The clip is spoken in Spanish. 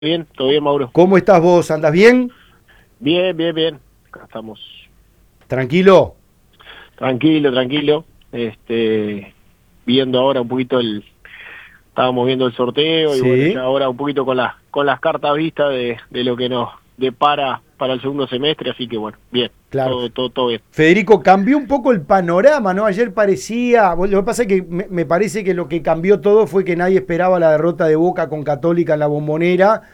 Todo bien, Mauro. ¿Cómo estás vos? ¿Andas bien? Bien, bien, bien. Acá estamos. ¿Tranquilo? Tranquilo, tranquilo. Viendo ahora un poquito estábamos viendo el sorteo y bueno, ya Sí, ahora un poquito con las cartas vistas de lo que nos depara para el segundo semestre, así que bueno, bien, claro. todo bien. Federico, cambió un poco el panorama, ¿no? Ayer parecía, lo que pasa es que me parece que lo que cambió todo fue que nadie esperaba la derrota de Boca con Católica en la Bombonera